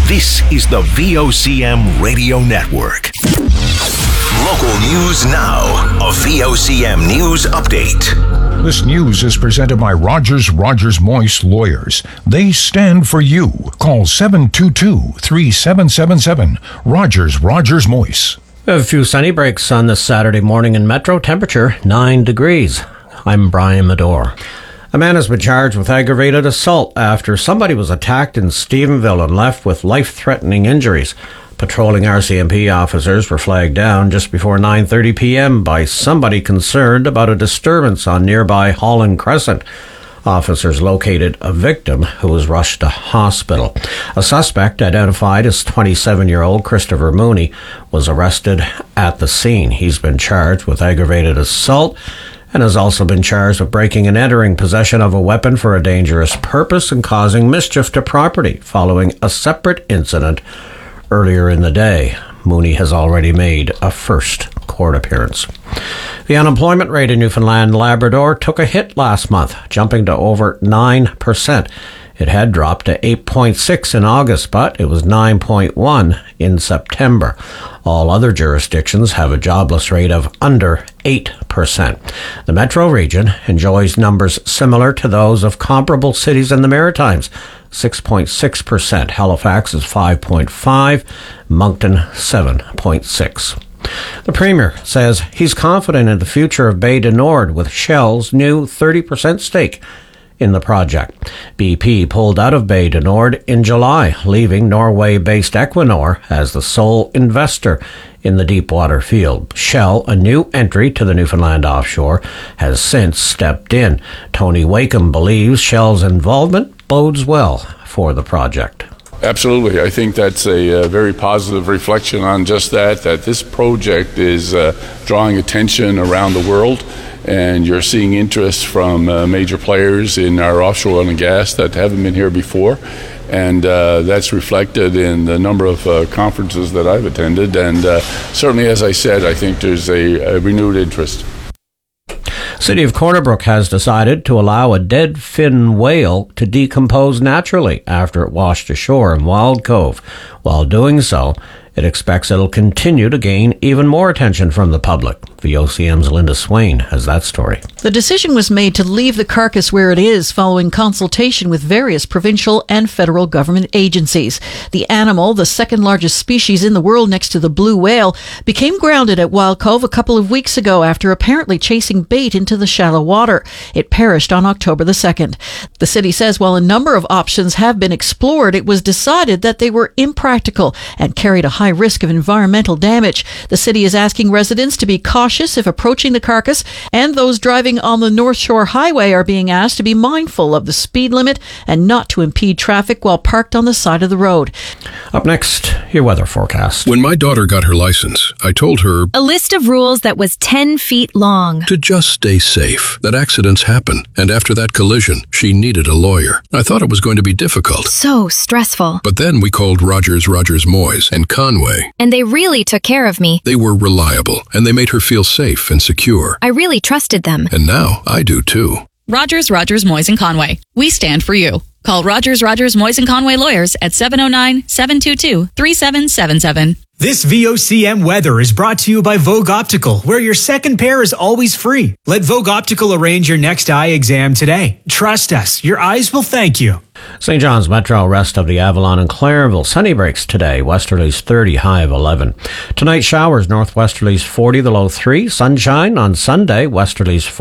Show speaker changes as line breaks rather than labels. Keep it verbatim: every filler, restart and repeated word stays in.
This is the V O C M Radio Network. Local news now. A V O C M News Update.
This news is presented by Rogers Rogers Moyse Lawyers. They stand for you. Call seven two two, three seven seven seven. Rogers Rogers Moyse.
We have a few sunny breaks on this Saturday morning in Metro. Temperature nine degrees. I'm Brian Medore. A man has been charged with aggravated assault after somebody was attacked in Stephenville and left with life-threatening injuries. Patrolling R C M P officers were flagged down just before nine thirty p.m. by somebody concerned about a disturbance on nearby Holland Crescent. Officers located a victim who was rushed to hospital. A suspect, identified as twenty-seven-year-old Christopher Mooney, was arrested at the scene. He's been charged with aggravated assault and has also been charged with breaking and entering, possession of a weapon for a dangerous purpose, and causing mischief to property following a separate incident earlier in the day. Mooney has already made a first court appearance. The unemployment rate in Newfoundland and Labrador took a hit last month, jumping to over nine percent. It had dropped to eight point six in August, but it was nine point one in September. All other jurisdictions have a jobless rate of under eight percent. The Metro region enjoys numbers similar to those of comparable cities in the Maritimes, six point six percent. Halifax is five point five, Moncton seven point six. The Premier says he's confident in the future of Bay du Nord with Shell's new thirty percent stake in the project. B P pulled out of Bay du Nord in July, leaving Norway-based Equinor as the sole investor in the deepwater field. Shell, a new entry to the Newfoundland offshore, has since stepped in. Tony Wakeham believes Shell's involvement bodes well for the project.
Absolutely. I think that's a, a very positive reflection on just that, that this project is uh, drawing attention around the world, and you're seeing interest from uh, major players in our offshore oil and gas that haven't been here before. And uh, that's reflected in the number of uh, conferences that I've attended. And uh, certainly, as I said, I think there's a, a renewed interest.
City of Corner Brook has decided to allow a dead fin whale to decompose naturally after it washed ashore in Wild Cove. While doing so, it expects it'll continue to gain even more attention from the public. V O C M's Linda Swain has that story.
The decision was made to leave the carcass where it is following consultation with various provincial and federal government agencies. The animal, the second largest species in the world next to the blue whale, became grounded at Wild Cove a couple of weeks ago after apparently chasing bait into the shallow water. It perished on October the second. The city says while a number of options have been explored, it was decided that they were impractical and carried a high risk of environmental damage. The city is asking residents to be cautious if approaching the carcass, and those driving on the North Shore Highway are being asked to be mindful of the speed limit and not to impede traffic while parked on the side of the road.
Up next, your weather forecast.
When my daughter got her license, I told her
a list of rules that was ten feet long.
To just stay safe, that accidents happen, and after that collision, she needed a lawyer. I thought it was going to be difficult.
So stressful.
But then we called Rogers Rogers Moyse and Conway.
And they really took care of me.
They were reliable, and they made her feel safe and secure.
I really trusted them.
And now I do too.
Rogers Rogers Moyse and Conway. We stand for you. Call Rogers Rogers Moyse and Conway Lawyers at seven oh nine, seven two two, three seven seven seven.
This V O C M weather is brought to you by Vogue Optical, where your second pair is always free. Let Vogue Optical arrange your next eye exam today. Trust us, your eyes will thank you.
Saint John's Metro, rest of the Avalon and Clairville. Sunny breaks today, westerlies thirty, high of eleven. Tonight showers, northwesterlies forty, the low three. Sunshine on Sunday, westerlies